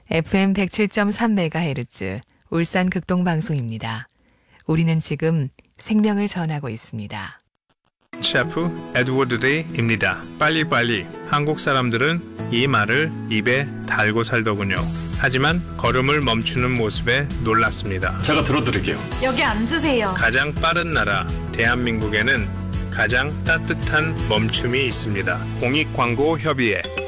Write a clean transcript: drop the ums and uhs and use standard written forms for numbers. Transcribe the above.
FM 107.3MHz 울산 극동방송입니다. 우리는 지금 생명을 전하고 있습니다. 셰프 에드워드 데이입니다. 빨리빨리. 한국 사람들은 이 말을 입에 달고 살더군요. 하지만 걸음을 멈추는 모습에 놀랐습니다. 제가 들어드릴게요. 여기 앉으세요. 가장 빠른 나라 대한민국에는 가장 따뜻한 멈춤이 있습니다. 공익광고협의회